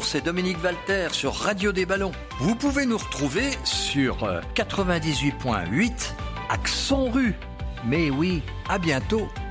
c'est Dominique Valter sur Radio des Ballons. Vous pouvez nous retrouver sur 98.8 Accent Rue. Mais oui, à bientôt.